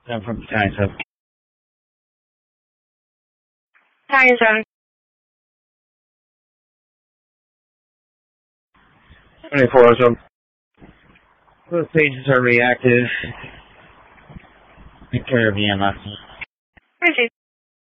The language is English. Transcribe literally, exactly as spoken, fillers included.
I'm from Battalion seven. Battalion seven. twenty-four oh seven. Both pages are reactive. Take care of E M S. Received.